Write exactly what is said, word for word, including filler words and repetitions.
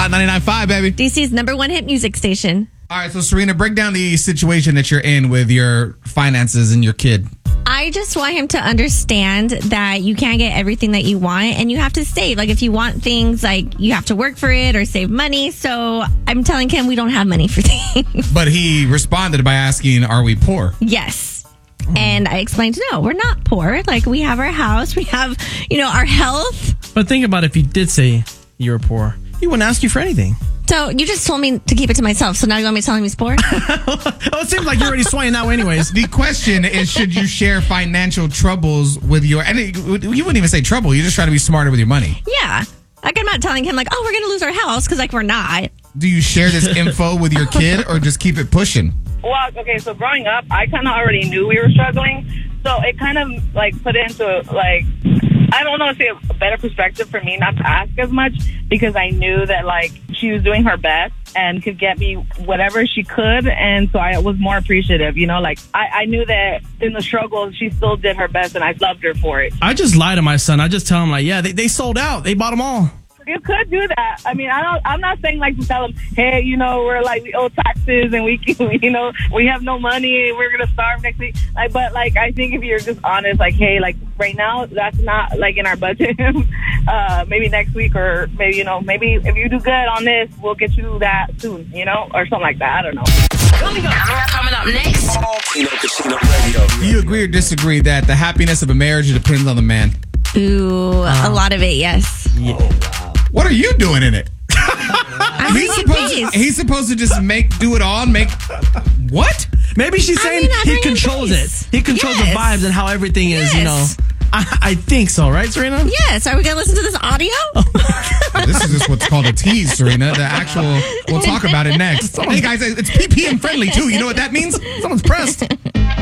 Hot ninety-nine point five, baby. D C's number one hit music station. All right, so Serena, break down the situation that you're in with your finances and your kid. I just want him to understand that you can't get everything that you want and you have to save. Like if you want things, like you have to work for it or save money. So I'm telling him we don't have money for things. But he responded by asking, are we poor? Yes. And I explained, no, we're not poor. Like we have our house, we have, you know, our health. But think about if you did say you were poor, he wouldn't ask you for anything. So you just told me to keep it to myself. So now you want me to tell him he's poor? Oh, it seems like you're already swaying that way anyways. The question is, should you share financial troubles with your... And it, you wouldn't even say trouble. You just try to be smarter with your money. Yeah. Like I'm not telling him like, oh, we're going to lose our house because like we're not. Do you share this info with your kid or just keep it pushing? Well, okay, so growing up, I kind of already knew we were struggling. So it kind of like put it into like... I don't know if it's a better perspective for me not to ask as much because I knew that like she was doing her best and could get me whatever she could. And so I was more appreciative, you know, like I, I knew that in the struggle, she still did her best and I loved her for it. I just lie to my son. I just tell him like, yeah, they, they sold out. They bought them all. You could do that. I mean, I don't, I'm not saying like to tell them, hey, you know, we're like, we owe taxes and we, you know, we have no money. We're going to starve next week. Like, but like, I think if you're just honest, like, hey, like right now, that's not like in our budget. uh, maybe next week or maybe, you know, maybe if you do good on this, we'll get you that soon, you know, or something like that. I don't know. Coming up, coming up next. Keno Casino Radio. Do you agree or disagree that the happiness of a marriage depends on the man? Ooh, a lot of it, yes. Yeah. What are you doing in it? I'm he's bringing supposed peace. to, he's supposed to just make do it all and make what? Maybe she's I saying mean, I'm he bringing controls peace. it. He controls Yes. the vibes and how everything is, you know. Yes. I, I think so, right, Serena? Yes. Are we going to listen to this audio? This is just what's called a tease, Serena. The actual, we'll talk about it next. Hey guys, it's P P M friendly too. You know what that means? Someone's pressed.